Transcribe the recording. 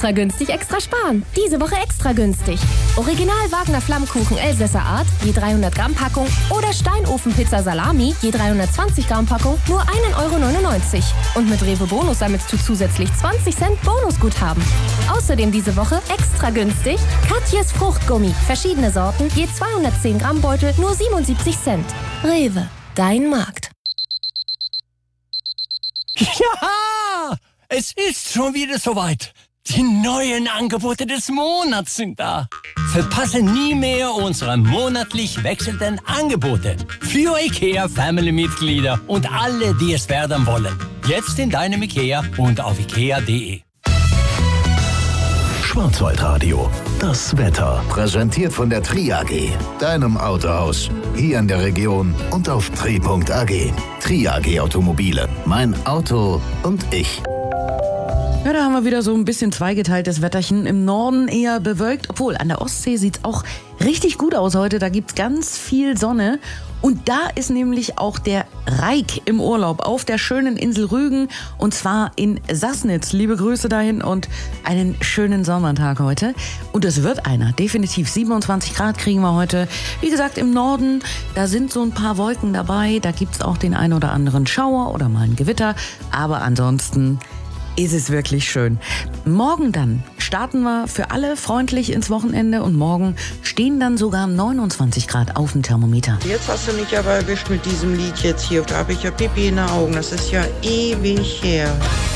Extra günstig, extra sparen. Diese Woche extra günstig. Original Wagner Flammkuchen Elsässer Art, je 300 Gramm Packung oder Steinofenpizza Salami, je 320 Gramm Packung, nur 1,99 €. Und mit Rewe Bonus sammelst du zusätzlich 20 Cent Bonusguthaben. Außerdem diese Woche extra günstig Katjes Fruchtgummi. Verschiedene Sorten, je 210 Gramm Beutel, nur 77 Cent. Rewe, dein Markt. Ja, es ist schon wieder soweit. Die neuen Angebote des Monats sind da. Verpasse nie mehr unsere monatlich wechselnden Angebote. Für IKEA-Family-Mitglieder und alle, die es werden wollen. Jetzt in deinem IKEA und auf ikea.de. Schwarzwaldradio, das Wetter. Präsentiert von der Tri AG, deinem Autohaus. Hier in der Region und auf tri.ag. Tri AG Automobile, mein Auto und ich. Ja, da haben wir wieder so ein bisschen zweigeteiltes Wetterchen. Im Norden eher bewölkt, obwohl an der Ostsee sieht es auch richtig gut aus heute. Da gibt's ganz viel Sonne. Und da ist nämlich auch der Reik im Urlaub auf der schönen Insel Rügen. Und zwar in Sassnitz. Liebe Grüße dahin und einen schönen Sommertag heute. Und es wird einer, definitiv. 27 Grad kriegen wir heute. Wie gesagt, im Norden, da sind so ein paar Wolken dabei. Da gibt's auch den ein oder anderen Schauer oder mal ein Gewitter. Aber ansonsten ist es wirklich schön. Morgen dann starten wir für alle freundlich ins Wochenende und morgen stehen dann sogar 29 Grad auf dem Thermometer. Jetzt hast du mich aber erwischt mit diesem Lied jetzt hier. Da habe ich ja Pipi in den Augen. Das ist ja ewig her.